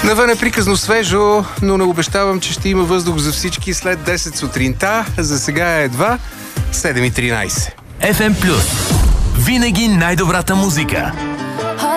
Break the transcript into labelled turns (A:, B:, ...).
A: Навън е приказно свежо, но не обещавам, че ще има въздух за всички след 10 сутринта. За сега е едва 7:13.
B: FM Плюс. Винаги най-добрата музика.